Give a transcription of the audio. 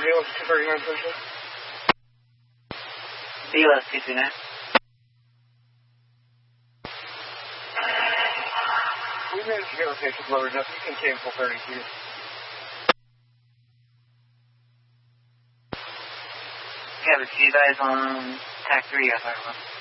BLS 239, please. BLS 239. We managed to get locations lowered enough. You can cancel 32. Yeah, but you guys on TAC 3, I thought it was.